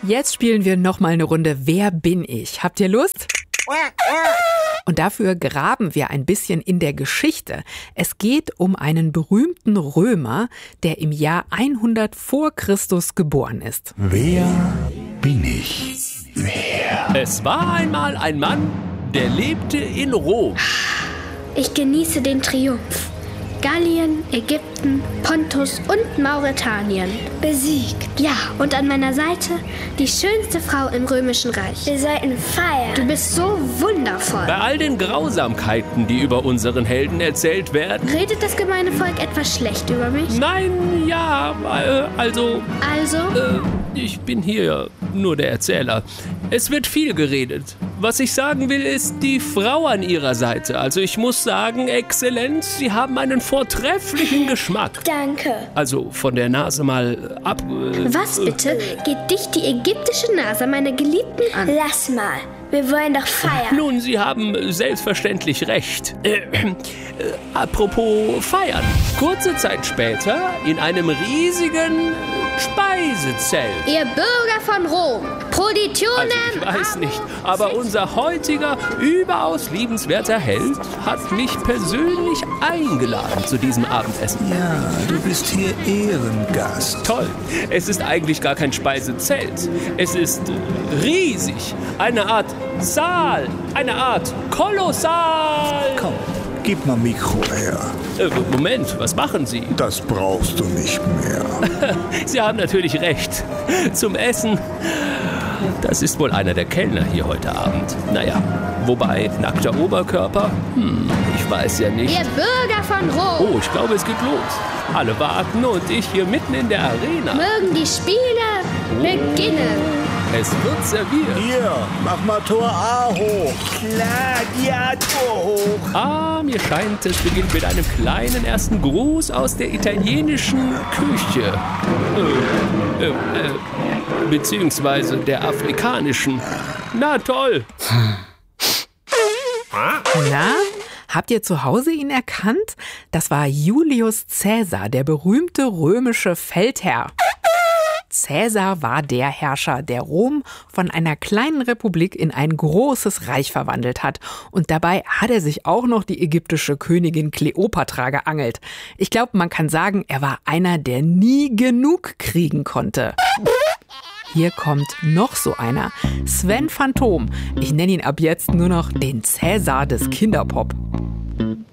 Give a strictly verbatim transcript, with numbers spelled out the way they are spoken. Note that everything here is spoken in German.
Jetzt spielen wir noch mal eine Runde Wer bin ich? Habt ihr Lust? Und dafür graben wir ein bisschen in der Geschichte. Es geht um einen berühmten Römer, der im Jahr hundert vor Christus geboren ist. Wer bin ich? Wer? Es war einmal ein Mann, der lebte in Rom. Ich genieße den Triumph. Gallien, Ägypten, Pontus und Mauretanien besiegt. Ja, und an meiner Seite die schönste Frau im Römischen Reich. Wir sollten feiern. Du bist so wundervoll. Bei all den Grausamkeiten, die über unseren Helden erzählt werden. Redet das gemeine Volk etwas schlecht über mich? Nein, ja, äh, also... Also? Äh, ich bin hier nur der Erzähler. Es wird viel geredet. Was ich sagen will, ist die Frau an ihrer Seite. Also ich muss sagen, Exzellenz, Sie haben einen vortrefflichen Geschmack. Danke. Also von der Nase mal ab... Äh, Was bitte? Geht dich die ägyptische Nase meiner Geliebten an? Lass mal. Wir wollen doch feiern. Nun, Sie haben selbstverständlich recht. Äh, äh, apropos feiern. Kurze Zeit später in einem riesigen Speisezelt. Ihr Bürger von Rom, Proditionen... Also ich weiß nicht, aber unser heutiger, überaus liebenswerter Held hat mich persönlich eingeladen zu diesem Abendessen. Ja, du bist hier Ehrengast. Toll. Es ist eigentlich gar kein Speisezelt. Es ist riesig. Eine Art Saal. Eine Art Kolossal. Komm, gib mal Mikro her. Äh, Moment, was machen Sie? Das brauchst du nicht mehr. Sie haben natürlich recht. Zum Essen, das ist wohl einer der Kellner hier heute Abend. Naja, wobei, nackter Oberkörper? Hm, ich weiß ja nicht. Ihr Bürger von Rom. Oh, ich glaube, es geht los. Alle warten und ich hier mitten in der Arena. Mögen die Spiele beginnen. Es wird serviert. Hier, mach mal Tor A hoch. Klar, ja, Tor hoch. Ah, mir scheint, es beginnt mit einem kleinen ersten Gruß aus der italienischen Küche. Äh, äh, äh, beziehungsweise der afrikanischen. Na toll. Na, habt ihr zu Hause ihn erkannt? Das war Julius Caesar, der berühmte römische Feldherr. Caesar war der Herrscher, der Rom von einer kleinen Republik in ein großes Reich verwandelt hat. Und dabei hat er sich auch noch die ägyptische Königin Kleopatra geangelt. Ich glaube, man kann sagen, er war einer, der nie genug kriegen konnte. Hier kommt noch so einer, Sven Phantom. Ich nenne ihn ab jetzt nur noch den Caesar des Kinderpop.